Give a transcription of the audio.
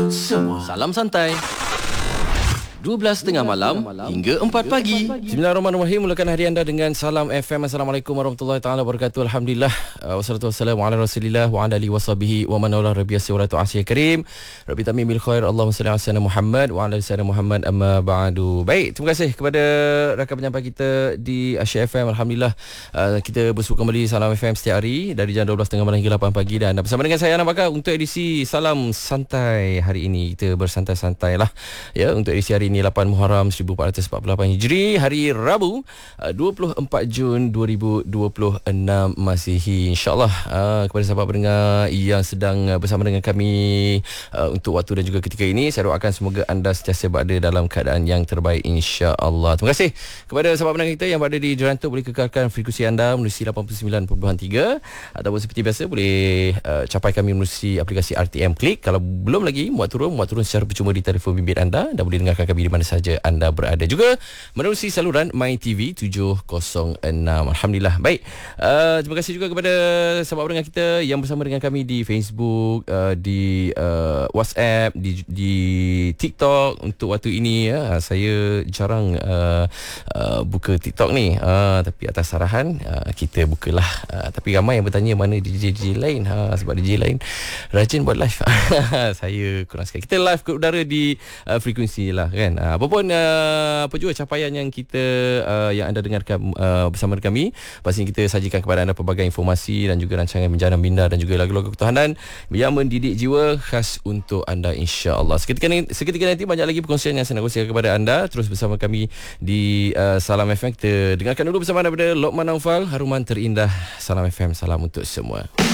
untuk semua. Salam santai. 12.30 malam hingga 4 pagi. Bismillahirrahmanirrahim. Mulakan hari anda dengan Salam FM. Assalamualaikum warahmatullahi taala wabarakatuh. Alhamdulillah. Wassalatu wassalamu ala Rasulillah wa ala alihi washabihi wa man wala rabbiyasi wa ratu'asyi karim. Rabbi tamimil khair. Allahumma salli ala sayyidina Muhammad wa ala ali sayyidina Muhammad amma ba'du. Baik, terima kasih kepada rakan penyampai kita di Asyik FM. Alhamdulillah, kita bersua kembali Salam FM setiap hari dari jam 12.30 malam hingga 8 pagi, dan bersama dengan saya Anam Bakar untuk edisi Salam Santai hari ini. Kita bersantai-santai lah ya untuk edisi hari ini, 8 Muharram 1448 Hijri, hari Rabu 24 Jun 2026 Masihi. InsyaAllah kepada sahabat pendengar yang sedang bersama dengan kami untuk waktu dan juga ketika ini, saya doakan semoga anda sentiasa berada dalam keadaan yang terbaik, insyaAllah. Terima kasih kepada sahabat pendengar kita yang berada di Jerantuk. Boleh kekalkan frekuensi anda menerusi 89.3, ataupun seperti biasa boleh capai kami menerusi aplikasi RTM Klik. Kalau belum lagi, muat turun secara percuma di telefon bimbit anda, dan boleh dengarkan kami di mana saja anda berada, juga menerusi saluran MyTV 706. Alhamdulillah. Baik, terima kasih juga kepada sahabat pendengar kita yang bersama dengan kami di Facebook, di WhatsApp, di TikTok. Untuk waktu ini ya, saya jarang buka TikTok ni, tapi atas arahan kita bukalah. Tapi ramai yang bertanya mana DJ lain, sebab DJ lain rajin buat live. Saya kurang sekali. Kita live ke udara di frekuensi lah kan. Apapun apa juga capaian yang kita yang anda dengarkan bersama dengan kami, pastinya kita sajikan kepada anda pelbagai informasi dan juga rancangan menjana minda dan juga lagu-lagu ketuhanan yang mendidik jiwa khas untuk anda, insya-Allah. Seketika nanti banyak lagi perkongsian yang saya nak kongsikan kepada anda. Terus bersama kami di Salam FM. Kita dengarkan dulu bersama anda daripada Lokman Naufal, Haruman Terindah. Salam FM, salam untuk semua.